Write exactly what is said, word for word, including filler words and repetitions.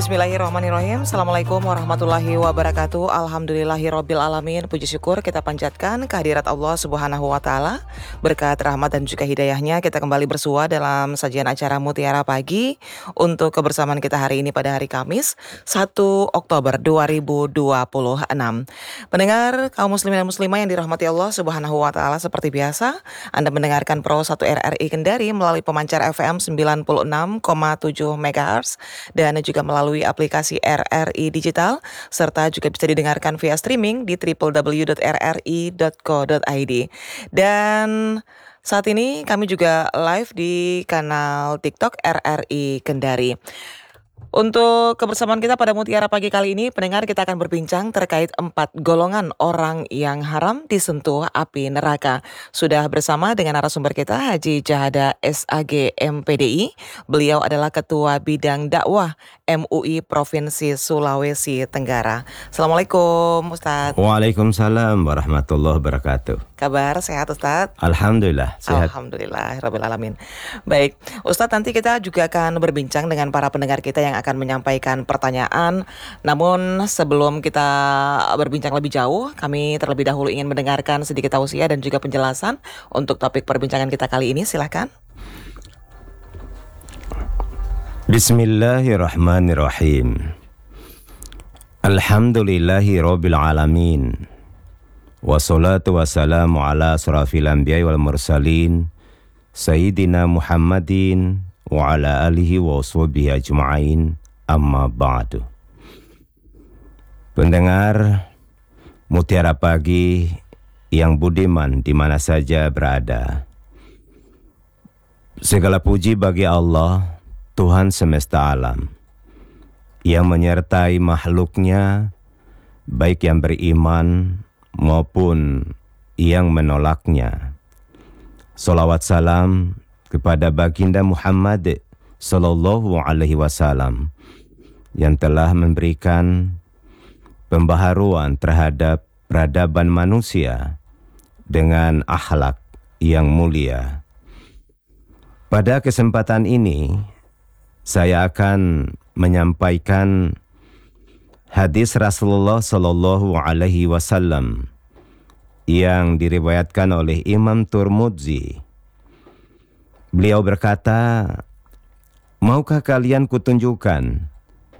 Bismillahirrahmanirrahim. Assalamualaikum warahmatullahi wabarakatuh. Alhamdulillahirabbil alamin. Puji syukur kita panjatkan kehadirat Allah Subhanahu wa taala. Berkat rahmat dan juga hidayahnya kita kembali bersua dalam sajian acara Mutiara Pagi untuk kebersamaan kita hari ini pada hari Kamis satu Oktober dua ribu dua puluh enam. Pendengar kaum muslimin dan muslimah yang dirahmati Allah Subhanahu wa taala, seperti biasa Anda mendengarkan Pro satu R R I Kendari melalui pemancar F M sembilan puluh enam koma tujuh megahertz dan juga melalui aplikasi R R I Digital, serta juga bisa didengarkan via streaming di w w w dot r r i dot co dot i d. Dan saat ini kami juga live di kanal TikTok R R I Kendari. Untuk kebersamaan kita pada Mutiara Pagi kali ini, pendengar, kita akan berbincang terkait empat golongan orang yang haram disentuh api neraka. Sudah bersama dengan narasumber kita Haji Jahada S A G M P D I. Beliau adalah Ketua Bidang Dakwah M U I Provinsi Sulawesi Tenggara. Assalamualaikum Ustadz. Waalaikumsalam warahmatullahi wabarakatuh. Kabar sehat Ustadz? Alhamdulillah sehat. Alhamdulillah Rabbil Alamin. Baik Ustadz, nanti kita juga akan berbincang dengan para pendengar kita yang akan menyampaikan pertanyaan. Namun sebelum kita berbincang lebih jauh, kami terlebih dahulu ingin mendengarkan sedikit tausiah dan juga penjelasan untuk topik perbincangan kita kali ini. Silakan. Bismillahirrahmanirrahim. Alhamdulillahi rabbil alamin. Wassalatu wassalamu ala asrafil anbiya'i wal mursalin Sayyidina Muhammadin wa ala alihi wa washabihi ajma'in, amma ba'du. Pendengar Mutiara Pagi yang budiman di mana saja berada, segala puji bagi Allah, Tuhan semesta alam, yang menyertai makhluknya, baik yang beriman maupun yang menolaknya. Salawat salam kepada baginda Muhammad sallallahu alaihi wasallam yang telah memberikan pembaharuan terhadap peradaban manusia dengan akhlak yang mulia. Pada kesempatan ini saya akan menyampaikan hadis Rasulullah sallallahu alaihi wasallam yang diriwayatkan oleh Imam Tirmidzi. Beliau berkata, "Maukah kalian kutunjukkan